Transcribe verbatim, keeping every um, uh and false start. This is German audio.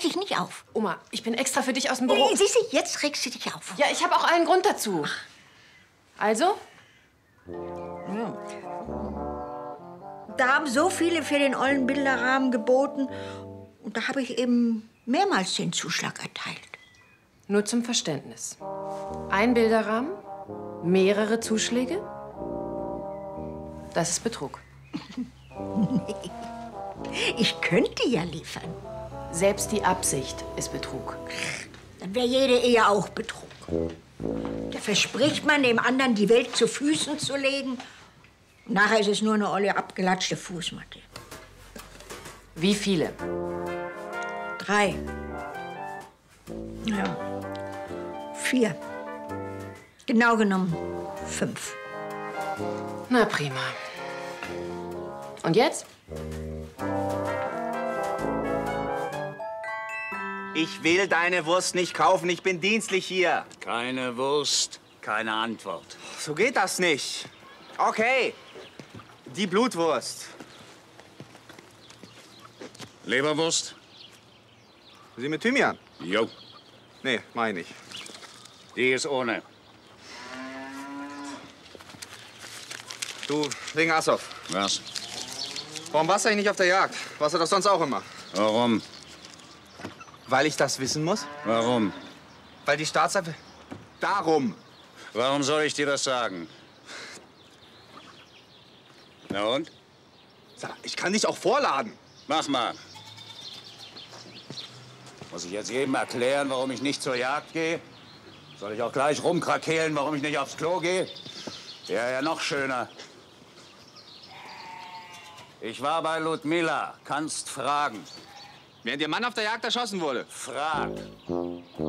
dich nicht auf. Oma, ich bin extra für dich aus dem Büro. Siehst du, jetzt regst du dich auf. Ja, ich habe auch einen Grund dazu. Also? Ja. Da haben so viele für den ollen Bilderrahmen geboten. Und da habe ich eben mehrmals den Zuschlag erteilt. Nur zum Verständnis. Ein Bilderrahmen, mehrere Zuschläge? Das ist Betrug. Nee. Ich könnte ja liefern. Selbst die Absicht ist Betrug. Dann wäre jede Ehe auch Betrug. Da verspricht man dem anderen, die Welt zu Füßen zu legen. Und nachher ist es nur eine olle, abgelatschte Fußmatte. Wie viele? Drei. Ja. Vier. Genau genommen fünf. Na prima. Und jetzt? Ich will deine Wurst nicht kaufen, ich bin dienstlich hier. Keine Wurst, keine Antwort. So geht das nicht. Okay, die Blutwurst. Leberwurst? Sie mit Thymian? Jo. Nee, meine ich. Die ist ohne. Du, wegen Assoff. Was? Warum warst du eigentlich nicht auf der Jagd? Warst du doch sonst auch immer. Warum? Weil ich das wissen muss? Warum? Weil die Staatsanwälte... Darum. Warum soll ich dir das sagen? Na und? Sag, ich kann dich auch vorladen. Mach mal. Muss ich jetzt jedem erklären, warum ich nicht zur Jagd gehe? Soll ich auch gleich rumkrakehlen, warum ich nicht aufs Klo gehe? Ja, ja, noch schöner. Ich war bei Ludmilla. Kannst fragen. Während ihr Mann auf der Jagd erschossen wurde. Frag.